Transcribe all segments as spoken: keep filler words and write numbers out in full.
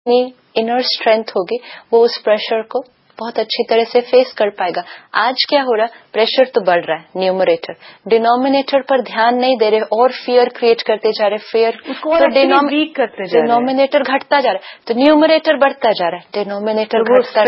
اپنی inner strength ہوگی وہ اس پریشر کو بہت اچھی طرح سے فیس کر پائے گا. آج کیا ہو رہا ہے، پریشر تو بڑھ رہا ہے، نیومریٹر ڈینومینیٹر پر دھیان نہیں دے رہے اور فیئر کریٹ کرتے جا رہے، فیئر ڈینومینیٹر گھٹتا جا رہا ہے تو نیومریٹر بڑھتا جا رہا ہے، ڈینومینیٹر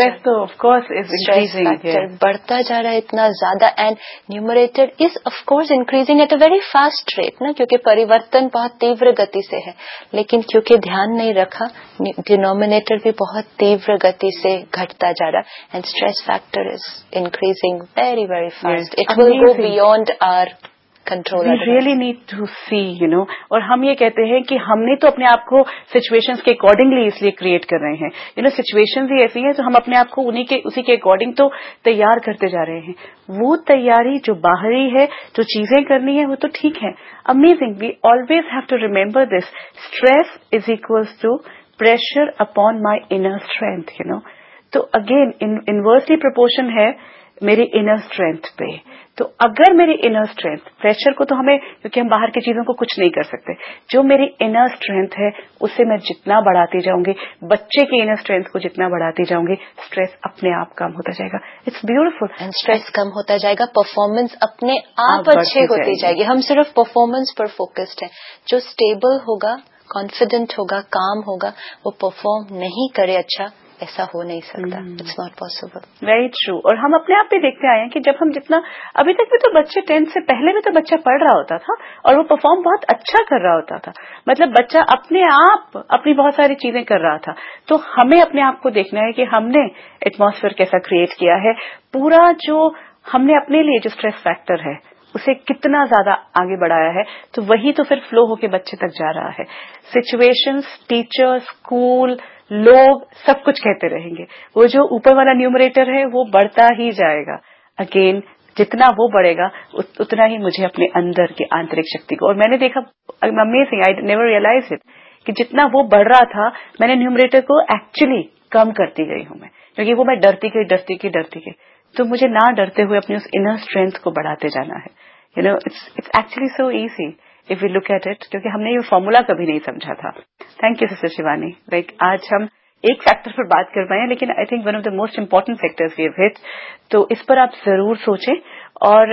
بڑھتا جا رہا ہے اتنا زیادہ، and numerator is of course increasing at a very fast rate نا، کیونکہ پریورتن بہت تیور گتی سے ہے، لیکن کیونکہ دھیان نہیں رکھا ڈینومینیٹر بھی بہت تیور گتی سے گھٹتا جا رہا ہے. And stress factor is increasing very, very fast. Yes, it amazing. Will go beyond our control. We really need to see, you know, اور ہم یہ کہتے ہیں کہ ہم نے تو اپنے آپ کو سچویشنز کے اکارڈنگلی اس لیے کریٹ کر رہے ہیں. یو نو سچویشنز ہی ایسی ہیں تو ہم اپنے آپ کو انہی کے اسی کے اکارڈنگ تو تیار کرتے جا رہے ہیں. وہ تیاری جو باہری ہے، جو چیزیں کرنی ہے، وہ تو ٹھیک ہے. Amazing. We always have to remember this. Stress is equals to pressure upon my inner strength. You know تو اگین انورسلی پرپورشن ہے میری انر اسٹرینتھ پہ. تو اگر میری انر اسٹرینتھ پریشر کو تو ہمیں، کیونکہ ہم باہر کی چیزوں کو کچھ نہیں کر سکتے، جو میری انر اسٹرینتھ ہے اسے میں جتنا بڑھاتی جاؤں گی، بچے کی انر اسٹرینتھ کو جتنا بڑھاتی جاؤں گی، اسٹریس اپنے آپ کم ہوتا جائے گا. It's beautiful. اینڈ اسٹریس کم ہوتا جائے گا، پرفارمنس اپنے آپ اچھی ہوتی جائے گی. ہم صرف پرفارمنس پر فوکسڈ ہیں. جو اسٹیبل ہوگا، کانفیڈنٹ ہوگا، کام ہوگا، وہ پرفارم نہیں کرے اچھا، ایسا ہو نہیں سکتا. It's not possible. Very true. اور ہم اپنے آپ بھی دیکھتے آئے ہیں کہ جب ہم جتنا ابھی تک بھی تو بچے ٹینتھ سے پہلے بھی تو بچہ پڑھ رہا ہوتا تھا اور وہ پرفارم بہت اچھا کر رہا ہوتا تھا. مطلب بچہ اپنے آپ اپنی بہت ساری چیزیں کر رہا تھا. تو ہمیں اپنے آپ کو دیکھنا ہے کہ ہم نے ایٹماسفیئر کیسا کریٹ کیا ہے، پورا جو ہم نے اپنے لیے جو اسٹریس فیکٹر ہے اسے کتنا زیادہ آگے بڑھایا ہے، تو وہی تو پھر فلو ہو کے بچے تک جا رہا ہے. سچویشنز، ٹیچر، اسکول، لوگ سب کچھ کہتے رہیں گے، وہ جو اوپر والا نیومریٹر ہے وہ بڑھتا ہی جائے گا. اگین جتنا وہ بڑھے گا اتنا ہی مجھے اپنے اندر کی آنترک شکتی کو، اور میں نے دیکھا amazing, I never realise it, کہ جتنا وہ بڑھ رہا تھا میں نے نیومریٹر کو ایکچولی کم کرتی گئی ہوں میں، کیونکہ وہ میں ڈرتی گئی ڈرتی گئی ڈرتی گئی. تو مجھے نہ ڈرتے ہوئے اپنی اس انر اسٹرینتھ کو بڑھاتے جانا ہے. You know it's it's actually so easy if we look at it، کیونکہ ہم نے یہ فارمولا کبھی نہیں سمجھا تھا. Thank you sister Shivani. Like آج ہم ایک فیکٹر پر بات کر پائے ہیں، لیکن I think one of the most important factors we have ہٹ. تو اس پر آپ ضرور سوچیں. اور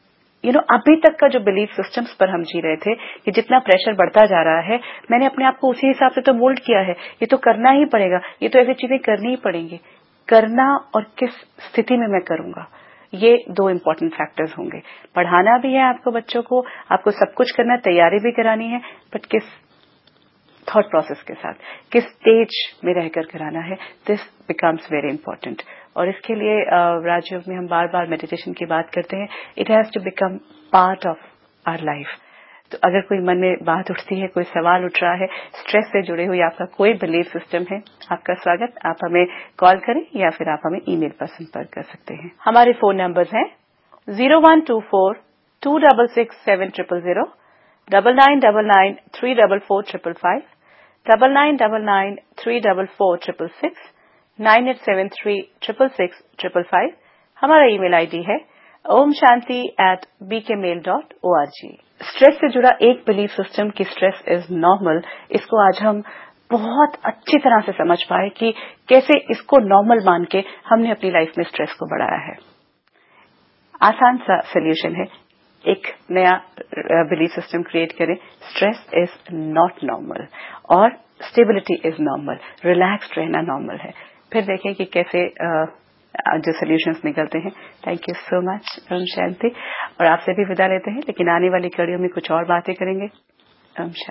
یو نو ابھی تک کا جو بلیف سسٹمز پر ہم جی رہے تھے کہ جتنا پریشر بڑھتا جا رہا ہے، میں نے اپنے آپ کو اسی حساب سے تو مولڈ کیا ہے، یہ تو کرنا ہی پڑے گا، یہ تو ایسی چیزیں کرنی ہی پڑیں گی. کرنا اور کس استھتی میں میں کروں گا، یہ دو امپورٹنٹ فیکٹرز ہوں گے. پڑھانا بھی ہے آپ کو، بچوں کو آپ کو سب کچھ کرنا ہے، تیاری بھی کرانی ہے، بٹ کس تھاٹ پروسیس کے ساتھ، کس اسٹیج میں رہ کر کرانا ہے، دس بیکمس ویری امپورٹنٹ. اور اس کے لیے راج یوگ میں ہم بار بار میڈیٹیشن کی بات کرتے ہیں. It has to become part of our life. تو اگر کوئی من میں بات اٹھتی ہے، کوئی سوال اٹھ رہا ہے، اسٹریس سے جڑے ہوئے آپ کا کوئی بلیف سسٹم ہے، آپ کا سواگت. آپ ہمیں کال کریں یا پھر آپ ہمیں ای میل پر سمپرک کر سکتے ہیں. ہمارے فون نمبرز ہیں zero one to four to double six seven triple zero, double nine double nine three double four triple five, double nine double nine three double four triple six, nine eight seven three triple six triple five. ہمارا ای میل I D ہے اوم شانتی at be کے میل dot O R G. Stress سے جڑا ایک belief system کی stress is normal, اس کو آج ہم بہت اچھی طرح سے سمجھ پائے کہ کیسے اس کو نارمل مان کے ہم نے اپنی لائف میں اسٹریس کو بڑھایا ہے. آسان سا سولوشن ہے، ایک نیا بلیف سسٹم کریٹ کریں. اسٹریس از ناٹ نارمل اور اسٹیبلٹی از نارمل، ریلیکسڈ رہنا نارمل ہے. پھر دیکھیں کہ کیسے جو سولوشنز نکلتے ہیں. تھینک یو سو مچ اوم شانتی. اور آپ سے بھی ودا لیتے ہیں، لیکن آنے والی کڑیوں میں کچھ اور باتیں کریں گے. اوم شانتی.